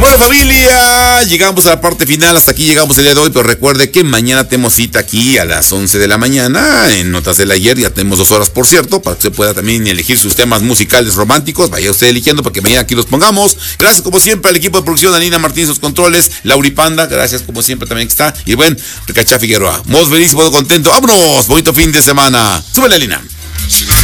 bueno, familia, llegamos a la parte final. Hasta aquí llegamos el día de hoy. Pero recuerde que mañana tenemos cita aquí a las 11 de la mañana en Notas del Ayer. Ya tenemos 2 horas, por cierto, para que usted pueda también elegir sus temas musicales románticos. Vaya usted eligiendo para que mañana aquí los pongamos. Gracias como siempre al equipo de producción, Alina Martínez, los controles, Lauri Panda, gracias como siempre también que está. Y bueno, Ricachá Figueroa. Muy feliz y muy contento. ¡Vámonos! Bonito fin de semana. Súbele, Alina.